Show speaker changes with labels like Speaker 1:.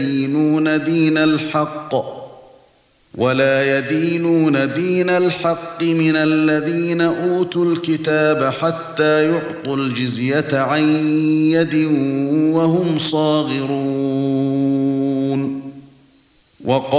Speaker 1: يدينون دين الحق ولا يدينون دين الحق من الذين أوتوا الكتاب حتى يعطوا الجزية عن يد وهم صاغرون.